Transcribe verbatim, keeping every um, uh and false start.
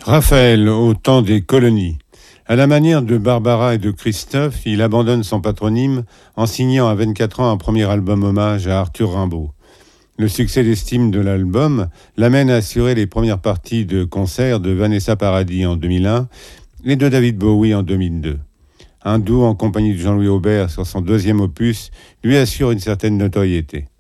Raphaël, au temps des colonies. À la manière de Barbara et de Christophe, il abandonne son patronyme en signant à vingt-quatre ans un premier album hommage à Arthur Rimbaud. Le succès d'estime de l'album l'amène à assurer les premières parties de concert de Vanessa Paradis en deux mille un et de David Bowie en deux mille deux. Un duo en compagnie de Jean-Louis Aubert sur son deuxième opus lui assure une certaine notoriété.